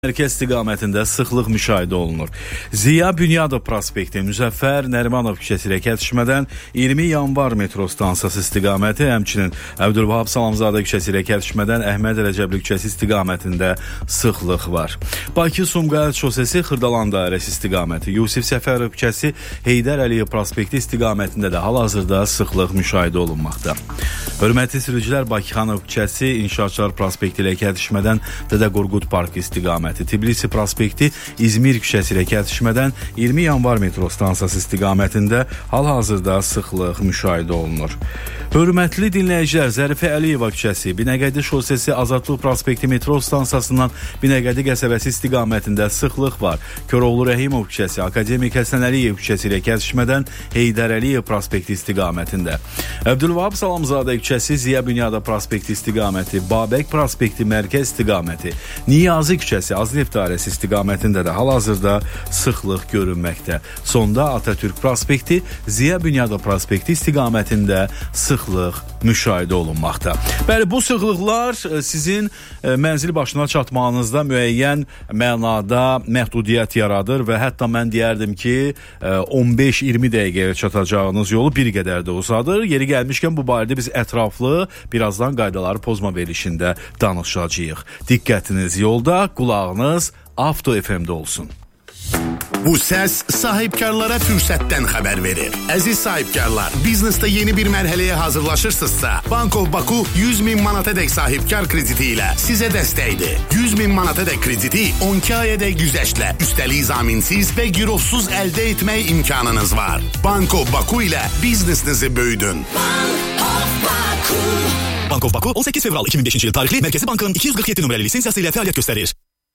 Mərkəz istiqamətində sıxlıq müşahidə olunur. Ziya Bünyadov prospekti, Müzəffər Nərimanov küçəsi ilə kəsişmədən 20 yanvar metro stansiyası istiqaməti, həmçinin Əbdülvahab Salamzadə küçəsi ilə kəsişmədən Əhməd Rəcəbli küçəsi istiqamətində sıxlıq var. Bakı-Sumqayıt şosesi Xırdalan dairəsi istiqaməti, Yusif Səfərov küçəsi Heydər Əliyev prospekti istiqamətində də hal-hazırda sıxlıq müşahidə olunmaqda. Hörmətli sürücülər, Bakıxanov küçəsi İnşaatçılar prospekti ilə kəsişmədən Dədə Qorqud parkı istiqaməti, Tbilisi prospekti İzmir küçəsi ilə kəsişmədən 20 yanvar metro stansiyası istiqamətində hal-hazırda sıxlıq müşahidə olunur. Hörmətli dinləyicilər, Zərifə Əliyeva küçəsi, Binəqədi şosesi Azadlıq prospekti metro stansiyasından Binəqədi qəsəbəsi istiqamətində sıxlıq var. Köroğlu Rəhimov küçəsi, Akademik Həsən Əliyev küçəsi ilə kəsişmədən Heydər Əliyev prospekti istiqamətində. Əbdülvahab Salamzadə küçəsi, Ziya Bünyadov prospekti istiqaməti, Babək prospekti mərkəz istiqaməti, Niyazi küçəsi Azneft dairəsi istiqamətində də hal-hazırda sıxlıq görünməkdə. Sonda Atatürk prospekti, Ziya Bünyadov prospekti istiqamətində sıxlıq müşahidə olunmaqda. Bəli, bu sıxlıqlar sizin mənzil başına çatmağınızda müəyyən mənada məhdudiyyət yaradır və hətta mən deyərdim ki, 15-20 dəqiqəyə çatacağınız yolu bir qədər də uzadır. Yeri gəlmişkən bu barədə biz ətraflı birazdan qaydaları pozma verilişində danışacağıq. Diqqətiniz yolda, qulağınız Avto FM-də olsun. Bu səs sahibkarlara fürsətdən xəbər verir. Əziz sahibkarlar, biznesdə yeni bir mərhələyə hazırlaşırsınızsa, Bank of Baku 100.000 manatadək sahibkar krediti ilə sizə dəstəkdir. 100.000 manatadək krediti 12 ayədək güzəştlə, üstəlik zaminsiz və girovsuz əldə etmək imkanınız var. Bank of Baku ilə biznesinizi böyüdün. Bank of Baku. Bank of Baku 18 fevral 2005-ci il tarixli Mərkəzi Bankın 247 nömrəli lisensiyası ilə fəaliyyət göstərir.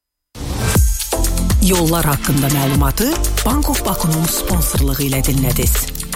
Yollar haqqında məlumatı Bank of Baku'nun sponsorluğu ilə dinlədiniz.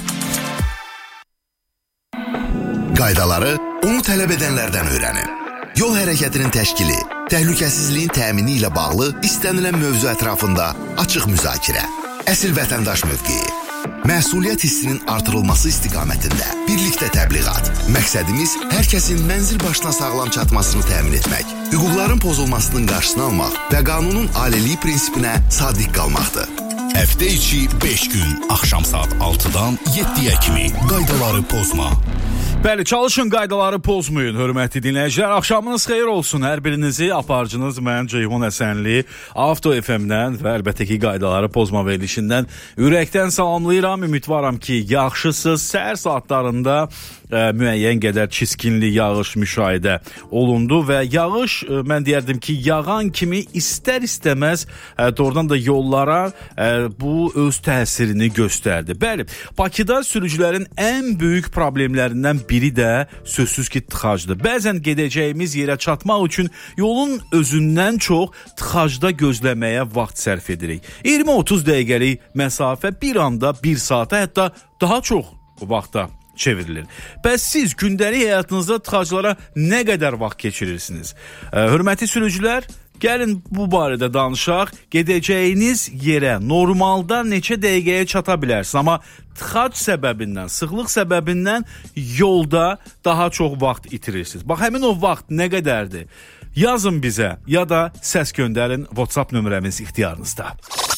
Qaydaları onu tələb edənlərdən öyrənin. Yol hərəkətinin təşkili, təhlükəsizliyin təmini ilə bağlı istənilən mövzu ətrafında açıq müzakirə. Əsil vətəndaş mövqeyi. Məsuliyyət hissinin artırılması istiqamətində birlikdə təbliğat. Məqsədimiz hər kəsin mənzil başına sağlam çatmasını təmin etmək, hüquqların pozulmasının qarşısını almaq və qanunun aliliyi prinsipinə sadiq qalmaqdır. Həftə içi 5 gün, axşam saat 6-dan 7-yə kimi qaydaları pozma. Bəli, çalışın qaydaları pozmayın, hörmətli dinləyicilər. Axşamınız xeyir olsun. Hər birinizi aparıcınız mən Ceyhun Həsənli Avto FM-dən və əlbəttə ki, qaydaları pozma verilişindən ürəkdən salamlayıram. Ümidvaram ki, yaxşısınız. Səhər saatlarında müəyyən qədər çiskinli yağış müşahidə olundu və yağış, mən deyərdim ki, yağan kimi istər-istəməz doğrudan da yollara bu öz təsirini göstərdi. Bəli, Bakıda sürücülərin ən böyük problemlərindən biri də sözsüz ki, tıxacdır. Bəzən gedəcəyimiz yerə çatmaq üçün yolun özündən çox tıxacda gözləməyə vaxt sərf edirik. 20-30 dəqiqəlik məsafə bir anda 1 saata, hətta daha çox vaxta çevrilir. Bəs siz gündəlik həyatınızda tıxaclara nə qədər vaxt keçirirsiniz? Hörmətli sürücülər, gəlin bu barədə danışaq. Gedəcəyiniz yerə normalda neçə dəqiqəyə çata bilərsiniz, amma tıxac səbəbindən, sıxlıq səbəbindən yolda daha çox vaxt itirirsiniz. Bax, həmin o vaxt nə qədərdir? Yazın bizə ya da səs göndərin, WhatsApp nömrəmiz ixtiyarınızda.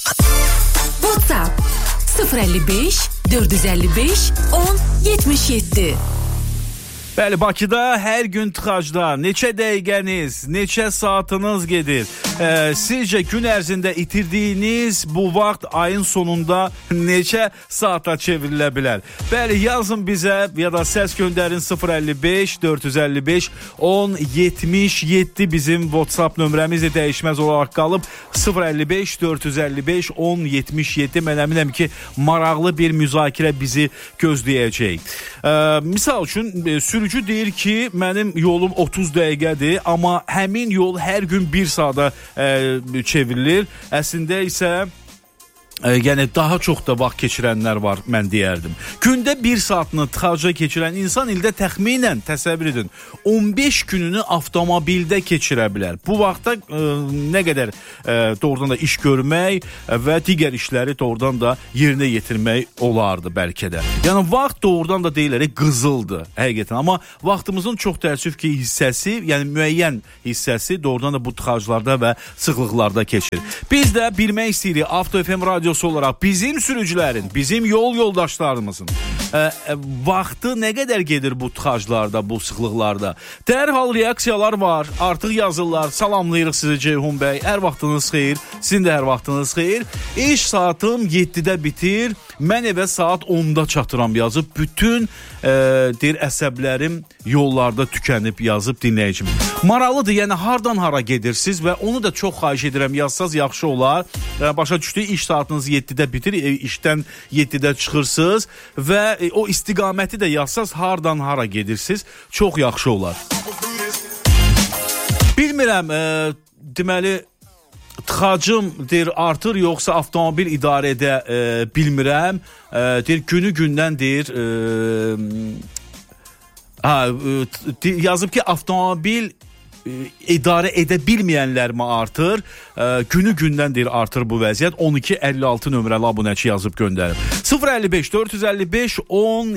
WhatsApp 055 455 10 77. Bəli, Bakıda hər gün tıxacda neçə dəqiqəniz, neçə saatınız gedir? Sizcə gün ərzində itirdiyiniz bu vaxt ayın sonunda neçə saata çevrilə bilər? Bəli, yazın bizə ya da səs göndərin 055 455 10 77 bizim WhatsApp nömrəmiz dəyişməz olaraq qalıb. 055 455 10 77. Mən əminəm ki, maraqlı bir müzakirə bizi gözləyəcək. Misal üçün, sürücü deyir ki, mənim yolum 30 dəqiqədir, amma həmin yol hər gün 1 saata çevrilir. Əslində isə Yəni daha çox da vaxt keçirənlər var, mən deyərdim. Gündə 1 saatını tıxacda keçirən insan ildə təxminən, təsəvvür edin, 15 gününü avtomobildə keçirə bilər. Bu vaxtda nə qədər doğrudan da iş görmək və digər işləri doğrudan da yerinə yetirmək olardı bəlkə də. Yəni vaxt doğrudan da deyilərək qızıldır həqiqətən. Amma vaxtımızın çox təəssüf ki hissəsi, yəni müəyyən hissəsi doğrudan da bu tıxaclarda və sıxlıqlarda keçir. Biz də bilmək istəyirik Avto FM radiosu olaraq bizim sürücülərin, bizim yol yoldaşlarımızın vaxtı nə qədər gedir bu tıxaclarda, bu sıxlıqlarda? Dərhal reaksiyalar var, artıq yazırlar. Salamlayırıq sizi Ceyhun bəy, hər vaxtınız xeyir, sizin də hər vaxtınız xeyir. İş saatım 7-də bitir, mən evə saat 10-da çatıram yazıb, bütün deyir əsəblərim yollarda tükənib yazıb dinləyicim. Maraqlıdır, yəni hardan hara gedirsiniz və onu da çox xahiş edirəm yazsaz yaxşı olar. Başa düşdü, iş saatınız 7-də bitir, işdən 7-də çıxırsınız və o istiqaməti də yazsaz hardan hara gedirsiniz, çox yaxşı olar. Bilmirəm, deməli tıxacım deyir artır yoxsa avtomobil idarə edə bilmirəm. Deyir günü gündən deyir yazıb ki avtomobil idarə edə bilməyənlər mi artır? Günü gündən deyir artır bu vəziyyət. 1256 nömrəli abunəçi yazıb göndərib. 055 455 10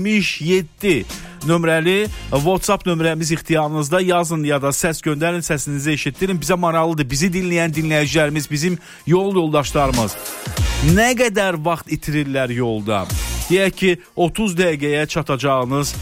77 nömrəli WhatsApp nömrəmiz ixtiyarınızda, yazın ya da səs göndərin, səsinizi eşitdirin. Bizə maraqlıdır. Bizi dinləyən dinləyicilərimiz, bizim yol yoldaşlarımız nə qədər vaxt itirirlər yolda? Deyək ki 30 dəqiqəyə çatacağınız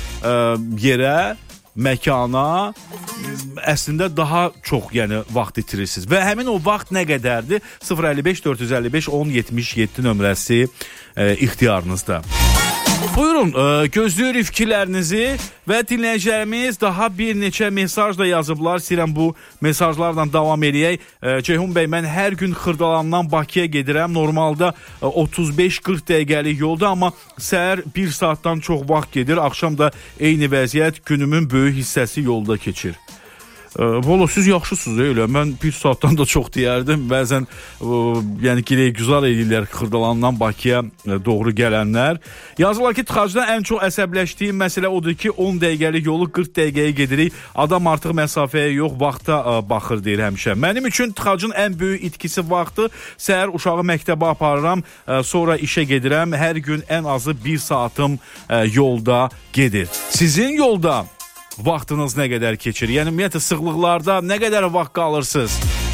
yerə, məkana əslində daha çox yəni vaxt itirirsiniz. Və həmin o vaxt nə qədərdir? 055 455 10 77 nömrəsi ixtiyarınızda. Buyurun, gözləyirik fikirlərinizi və dinləyicilərimiz daha bir neçə mesaj da yazıblar. İstəyirəm bu mesajlarla davam edək. Ceyhun bəy, mən hər gün Xırdalandan Bakıya gedirəm. Normalda 35-40 dəqiqəlik yolda, amma səhər 1 saatdan çox vaxt gedir. Axşam da eyni vəziyyət, günümün böyük hissəsi yolda keçir. Valla siz yaxşısınız elə. Mən 1 saatdan da çox deyərdim. Bəzən yəni girək güzar edirlər Xırdalandan Bakıya doğru gələnlər. Yazırlar ki, tıxacda ən çox əsəbləşdiyim məsələ odur ki, 10 dəqiqəlik yolu 40 dəqiqəyə gedirik. Adam artıq məsafəyə yox, vaxta baxır deyir həmişə. Mənim üçün tıxacın ən böyük itkisi vaxtı. Səhər uşağı məktəbə aparıram, sonra işə gedirəm. Hər gün ən azı 1 saatım yolda gedir. Sizin yolda vaxtınız nə qədər keçir? Yəni ümumiyyətlə sıxlıqlarda nə qədər vaxt qalırsınız?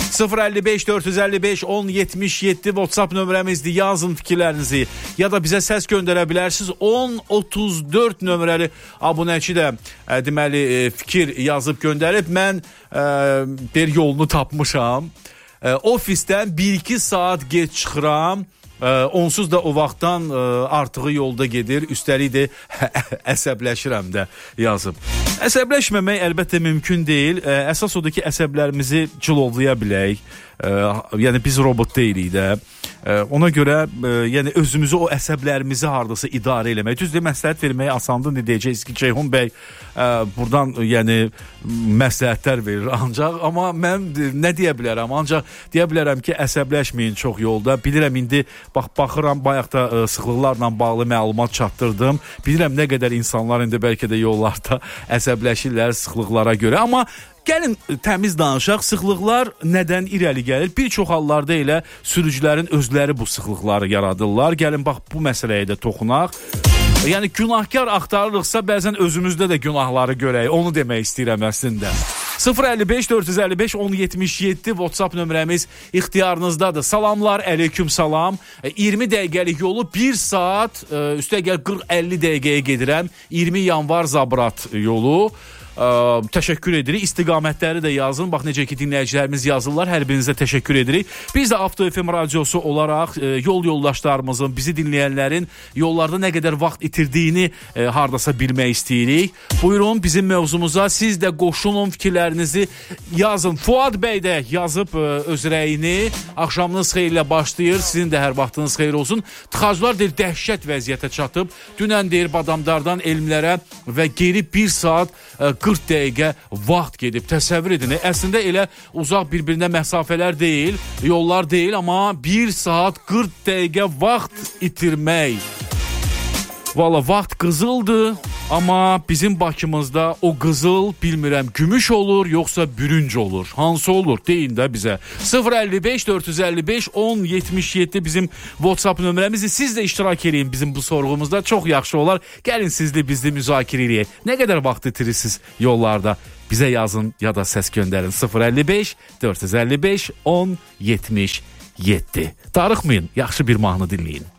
055 455 10 77 WhatsApp nömrəmizdir. Yazın fikirlərinizi ya da bizə səs göndərə bilərsiniz. 1034 nömrəli abunəçi də deməli fikir yazıb göndərib. Mən bir yolunu tapmışam. Ofisdən 1-2 saat gec çıxıram. Onsuz da o vaxtdan artığı yolda gedir. Üstəlik də əsəbləşirəm də yazıb. Əsəbləşməmək əlbəttə mümkün deyil. Əsas odur ki, əsəblərimizi cilovlaya bilək. Yəni biz robot deyilik də. Ona görə yəni özümüzü, o əsəblərimizi hardasa idarə eləmək. Düzdür, məsləhət vermək asandır. Deyəcəksiniz ki, Ceyhun bəy buradan yəni məsləhətlər verir ancaq, amma mən nə deyə bilərəm? Ancaq deyə bilərəm ki, əsəbləşməyin çox yolda. Bilirəm indi baxıram, bayaq da sıxlıqlarla bağlı məlumat çatdırdım. Bilirəm nə qədər insanlar indi bəlkə də yollarda əsəbləşirlər sıxlıqlara görə, amma gəlin təmiz danışaq, sıxlıqlar nədən irəli gəlir? Bir çox hallarda elə sürücülərin özləri bu sıxlıqları yaradırlar. Gəlin bax bu məsələyə də toxunaq. Yəni günahkar axtarırıqsa bəzən özümüzdə də günahları görək. Onu demək istəyirəm əslində. 055 455 1077 WhatsApp nömrəmiz ixtiyarınızdadır. Salamlar, əleyküm salam. 20 dəqiqəlik yolu 1 saat, üstəgəl 40-50 dəqiqəyə gedirəm. 20 yanvar Zabrat yolu. Təşəkkür edirik. İstiqamətləri də yazın. Bax necə ki dinləyicilərimiz yazırlar. Hər birinizə təşəkkür edirik. Biz də Avto FM radiosu olaraq yol yoldaşlarımızın, bizi dinləyənlərin yollarda nə qədər vaxt itirdiyini hardasa bilmək istəyirik. Buyurun bizim mövzumuza siz də qoşulun, fikirlərinizi yazın. Fuad bəy də yazıb öz rəyini. Axşamınız xeyirlə başlayır. Sizin də hər vaxtınız xeyir olsun. Tıxaclar deyir dəhşət vəziyyətə çatıb. Dünən deyir Badamdardan Elmlərə və geri 1 saat 40 dəqiqə vaxt gedib. Təsəvvür edin, əslində elə uzaq bir-birinə məsafələr deyil, yollar deyil, amma 1 saat 40 dəqiqə vaxt itirmək. Valla vaxt qızıldır, amma bizim Bakımızda o qızıl bilmirəm gümüş olur, yoxsa bürünc olur. Hansı olur? Deyin də bizə. 055 455 1077 bizim WhatsApp nömrəmizdir. Siz də iştirak edin bizim bu sorğumuzda. Çox yaxşı olar. Gəlin sizlə bizlə müzakirə edək. Nə qədər vaxt itirirsiniz yollarda? Bizə yazın ya da səs göndərin. 055 455 1077. Darıxmayın, yaxşı bir mahnı dinləyin.